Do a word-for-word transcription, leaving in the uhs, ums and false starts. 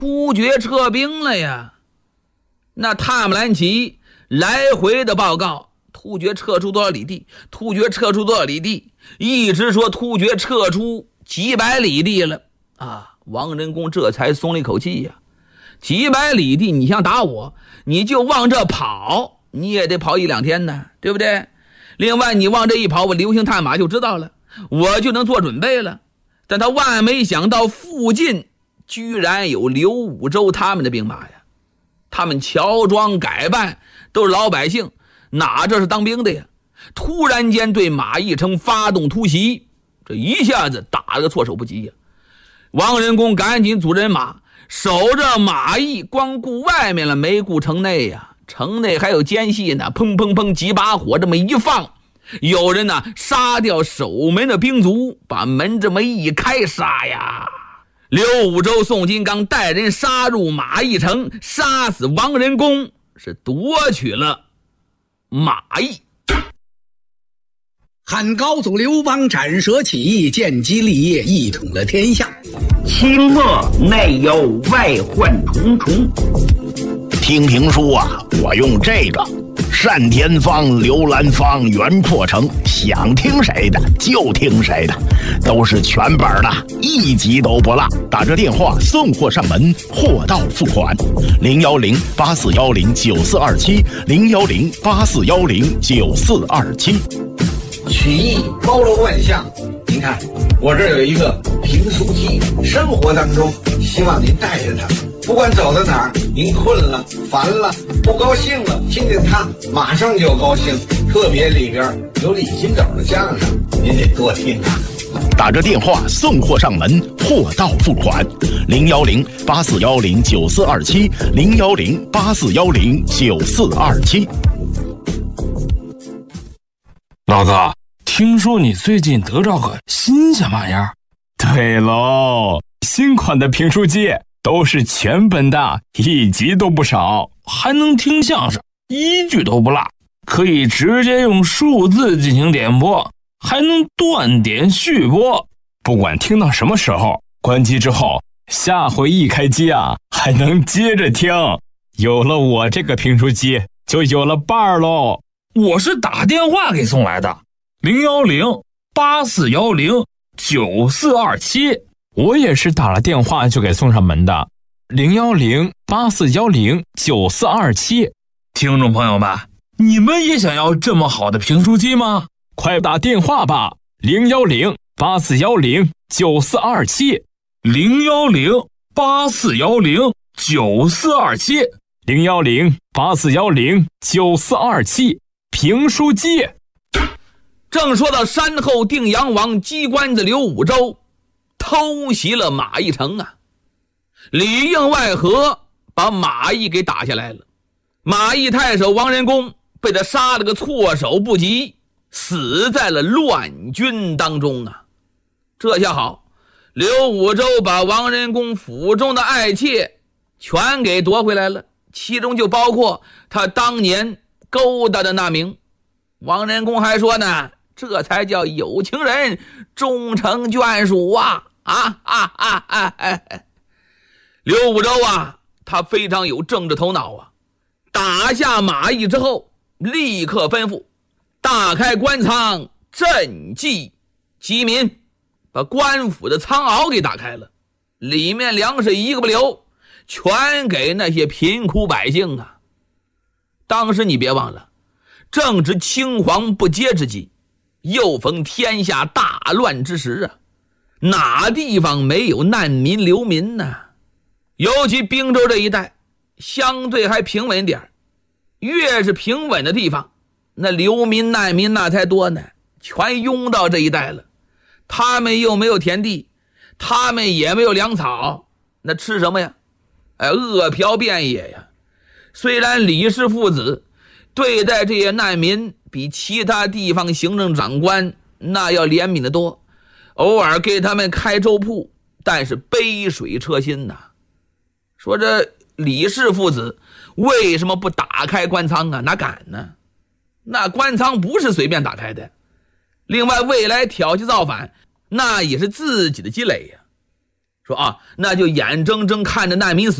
突厥撤兵了呀。那塔木兰旗来回的报告，突厥撤出多少里地，突厥撤出多少里地，一直说突厥撤出几百里地了啊！王仁恭这才松了一口气呀。几百里地，你想打我，你就往这跑，你也得跑一两天呢，对不对？另外你往这一跑，我流星探马就知道了，我就能做准备了。但他万没想到附近居然有刘武周他们的兵马呀，他们乔装改扮，都是老百姓，哪这是当兵的呀？突然间对马邑城发动突袭，这一下子打了个措手不及呀。王仁恭赶紧组人马守着马邑，光顾外面了，没顾城内呀。城内还有奸细呢，砰砰砰几把火这么一放，有人呢杀掉守门的兵卒，把门这么一开，杀呀！刘武周、宋金刚带人杀入马邑城，杀死王仁恭，是夺取了马邑。 汉高祖刘邦斩蛇起义，建基立业，一统了天下。 清末内忧外患重重。听评书啊，我用这个单田芳、刘兰芳、袁阔成，想听谁的就听谁的，都是全本的，一集都不落。打着电话送货上门，货到付款。零幺零八四幺零九四二七，零幺零八四幺零九四二七。 曲艺包罗万象，您看我这有一个评书机，生活当中希望您带着它，不管走到哪儿，您困了、烦了、不高兴了，听见它马上就高兴。特别里边有李金斗的相声，您得多听啊。 打着电话送货上门，货到付款。零幺零八四幺零九四二七，零幺零八四幺零九四二七。 老哥，听说你最近得着个新鲜玩意儿？ 对喽，新款的评书机都是全本的，一集都不少， 还能听相声，一句都不落，可以直接用数字进行点播，还能断点续播。 不管听到什么时候，关机之后，下回一开机啊，还能接着听。有了我这个评书机，就有了伴儿喽。 我是打电话给送来的，零幺零八四幺零九四二七。 我也是打了电话就给送上门的，零幺零八四幺零九四二七。 听众朋友们，你们也想要这么好的评书机吗？ 快打电话吧，零幺零八四幺零九四二七， 零幺零八四幺零九四二七， 零幺零八四幺零九四二七。评书机。 正说到山后定阳王鸡冠子刘武周偷袭了马邑城啊，里应外合把马邑给打下来了。马邑太守王仁恭被他杀了个措手不及，死在了乱军当中啊。这下好，刘武周把王仁恭府中的爱妾全给夺回来了，其中就包括他当年勾搭的那名。王仁恭还说呢，这才叫有情人终成眷属啊！啊啊啊啊！啊刘武周啊，他非常有政治头脑啊。打下马邑之后，立刻吩咐大开官仓，赈济饥民，把官府的仓廒给打开了，里面粮食一个不留，全给那些贫苦百姓啊。当时你别忘了，正值青黄不接之际，又逢天下大乱之时啊，哪地方没有难民流民呢？尤其滨州这一带相对还平稳点，越是平稳的地方，那流民难民那才多呢，全拥到这一带了。他们又没有田地，他们也没有粮草，那吃什么呀？哎，饿殍遍野呀。虽然李氏父子对待这些难民比其他地方行政长官那要怜悯得多，偶尔给他们开粥铺，但是杯水车薪呐。说这李氏父子为什么不打开官仓啊？哪敢呢？那官仓不是随便打开的。另外，未来挑衅造反那也是自己的积累呀。 说啊，那就眼睁睁看着难民死